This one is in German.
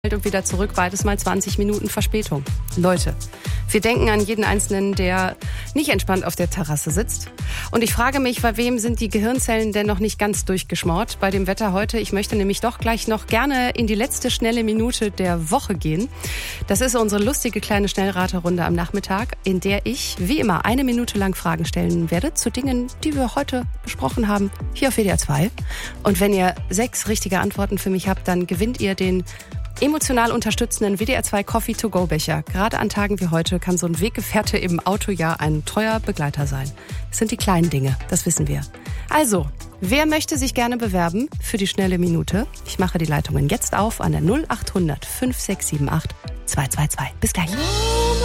und wieder zurück, beides mal 20 Minuten Verspätung. Leute, wir denken an jeden Einzelnen, der nicht entspannt auf der Terrasse sitzt. Und ich frage mich, bei wem sind die Gehirnzellen denn noch nicht ganz durchgeschmort bei dem Wetter heute? Ich möchte nämlich doch gleich noch gerne in die letzte schnelle Minute der Woche gehen. Das ist unsere lustige kleine Schnellraterunde am Nachmittag, in der ich, wie immer, 1 Minute lang Fragen stellen werde zu Dingen, die wir heute besprochen haben, hier auf WDR 2. Und wenn ihr 6 richtige Antworten für mich habt, dann gewinnt ihr den emotional unterstützenden WDR 2 Coffee to go Becher. Gerade an Tagen wie heute kann so ein Weggefährte im Auto ja ein treuer Begleiter sein. Das sind die kleinen Dinge, das wissen wir. Also, wer möchte sich gerne bewerben für die schnelle Minute? Ich mache die Leitungen jetzt auf an der 0800 5678 222. Bis gleich.